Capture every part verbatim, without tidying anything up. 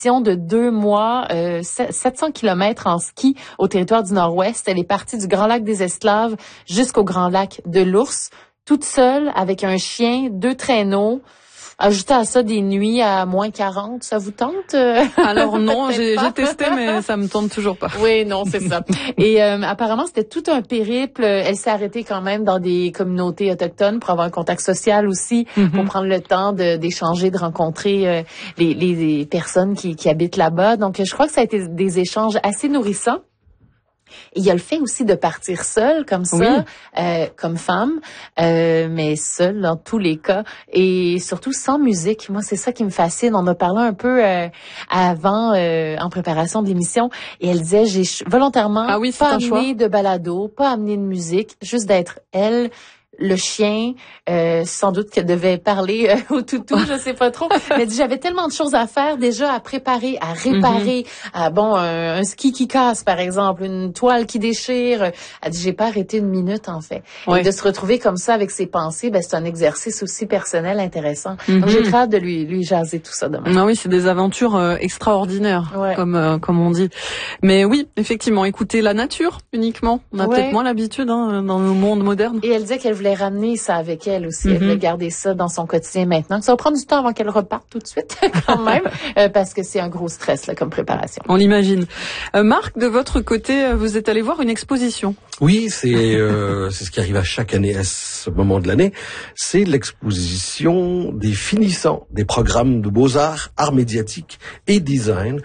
de deux mois, euh, sept cents kilomètres en ski au territoire du Nord-Ouest. Elle est partie du Grand Lac des Esclaves jusqu'au Grand Lac de l'Ours, toute seule, avec un chien, deux traîneaux. Ajouter à ça des nuits à moins quarante, ça vous tente? Alors non, j'ai, j'ai testé, mais ça me tente toujours pas. Oui, non, c'est ça. Et euh, apparemment, c'était tout un périple. Elle s'est arrêtée quand même dans des communautés autochtones pour avoir un contact social aussi, mm-hmm. pour prendre le temps de, d'échanger, de rencontrer euh, les, les, les personnes qui, qui habitent là-bas. Donc, je crois que ça a été des échanges assez nourrissants. Et il y a le fait aussi de partir seule comme ça, oui. euh, comme femme, euh, mais seule dans tous les cas, et surtout sans musique. Moi, c'est ça qui me fascine. On a parlé un peu euh, avant, euh, en préparation de l'émission, et elle disait, j'ai volontairement ah oui, pas amené de balado, pas amené de musique, juste d'être elle, le chien, euh, sans doute qu'elle devait parler euh, au toutou, je sais pas trop. Mais j'avais tellement de choses à faire déjà, à préparer, à réparer, mm-hmm. à bon un, un ski qui casse par exemple, une toile qui déchire. Elle dit j'ai pas arrêté une minute en fait. Ouais. Et de se retrouver comme ça avec ses pensées, ben c'est un exercice aussi personnel intéressant. Mm-hmm. Donc j'ai très hâte de lui lui jaser tout ça demain. Ah oui, c'est des aventures euh, extraordinaires, ouais. comme euh, comme on dit. Mais oui, effectivement, écouter la nature uniquement. On a ouais. peut-être moins l'habitude hein, dans le monde moderne. Et elle disait qu'elle voulait ramener ça avec elle aussi. Mm-hmm. Elle voulait garder ça dans son quotidien maintenant. Ça va prendre du temps avant qu'elle reparte tout de suite, quand même, euh, parce que c'est un gros stress là, comme préparation. On l'imagine. Euh, Marc, de votre côté, vous êtes allé voir une exposition. Oui, c'est euh, c'est ce qui arrive à chaque année à ce moment de l'année. C'est l'exposition des finissants des programmes de beaux-arts, arts médiatiques et design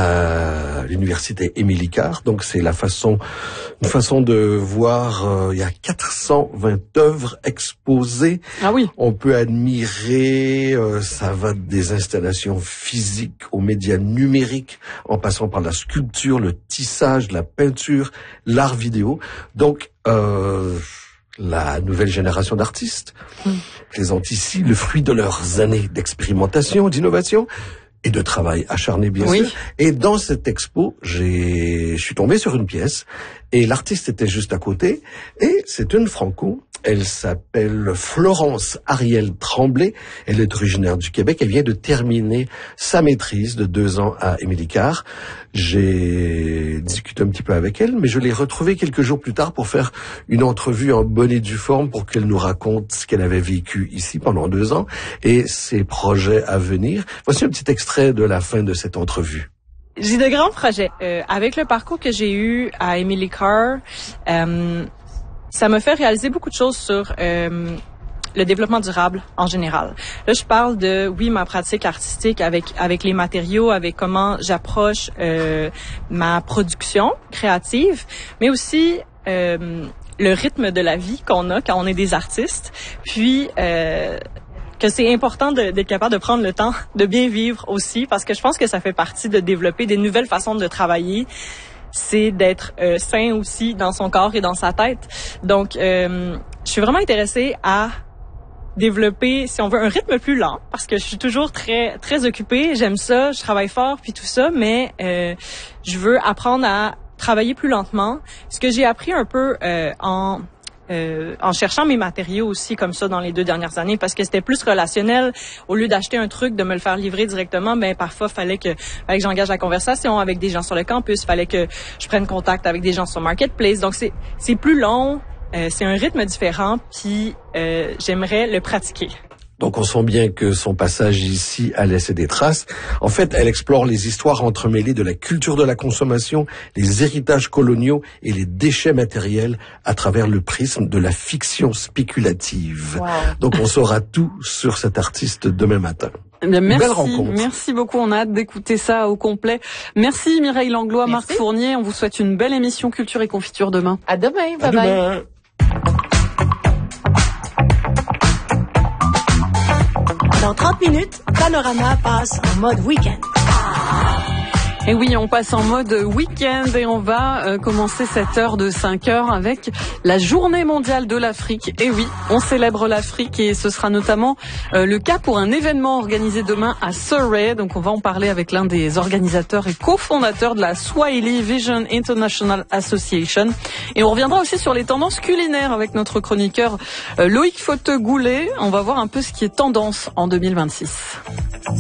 à l'université Émilie Carre. Donc c'est la façon, une façon de voir. Euh, il y a quatre cent vingt œuvres exposées. Ah oui. On peut admirer, euh, ça va des installations physiques aux médias numériques, en passant par la sculpture, le tissage, la peinture, l'art vidéo. Donc, euh, la nouvelle génération d'artistes mmh. présente ici le fruit de leurs années d'expérimentation, d'innovation et de travail acharné, bien oui. sûr. Et dans cette expo, j'ai, je suis tombé sur une pièce et l'artiste était juste à côté. Et c'est une franco. Elle s'appelle Florence Ariel Tremblay. Elle est originaire du Québec. Elle vient de terminer sa maîtrise de deux ans à Émilie Carre. J'ai discuté un petit peu avec elle, mais je l'ai retrouvée quelques jours plus tard pour faire une entrevue en bonne et due forme pour qu'elle nous raconte ce qu'elle avait vécu ici pendant deux ans et ses projets à venir. Voici un petit extrait de la fin de cette entrevue. J'ai de grands projets. Euh, avec le parcours que j'ai eu à Émilie Carre, euh, ça m'a fait réaliser beaucoup de choses sur euh, le développement durable en général. Là, je parle de, oui, ma pratique artistique avec avec les matériaux, avec comment j'approche euh, ma production créative, mais aussi euh, le rythme de la vie qu'on a quand on est des artistes. Puis euh, que c'est important de, d'être capable de prendre le temps de bien vivre aussi, parce que je pense que ça fait partie de développer des nouvelles façons de travailler. C'est d'être euh, sain aussi dans son corps et dans sa tête. Donc, euh, je suis vraiment intéressée à développer, si on veut, un rythme plus lent, parce que je suis toujours très très occupée. J'aime ça, je travaille fort puis tout ça, mais euh, je veux apprendre à travailler plus lentement. Ce que j'ai appris un peu euh, en Euh, en cherchant mes matériaux aussi comme ça dans les deux dernières années, parce que c'était plus relationnel. Au lieu d'acheter un truc, de me le faire livrer directement, ben parfois fallait que, fallait que j'engage la conversation avec des gens sur le campus, fallait que je prenne contact avec des gens sur Marketplace. Donc c'est c'est plus long, euh, c'est un rythme différent, puis euh, j'aimerais le pratiquer. Donc on sent bien que son passage ici a laissé des traces. En fait, elle explore les histoires entremêlées de la culture de la consommation, les héritages coloniaux et les déchets matériels à travers le prisme de la fiction spéculative. Wow. Donc on saura tout sur cet artiste demain matin. Eh bien, merci, belle rencontre. Merci beaucoup. On a hâte d'écouter ça au complet. Merci Mireille Langlois, merci. Marc Fournier. On vous souhaite une belle émission Culture et Confiture demain. À demain. Bye à bye. Demain. Dans trente minutes, Panorama passe en mode week-end. Et oui, on passe en mode week-end et on va euh, commencer cette heure de cinq heures avec la Journée mondiale de l'Afrique. Et oui, on célèbre l'Afrique et ce sera notamment euh, le cas pour un événement organisé demain à Surrey. Donc on va en parler avec l'un des organisateurs et cofondateurs de la Swahili Vision International Association. Et on reviendra aussi sur les tendances culinaires avec notre chroniqueur euh, Loïc Fauteux-Goulet. On va voir un peu ce qui est tendance en deux mille vingt-six.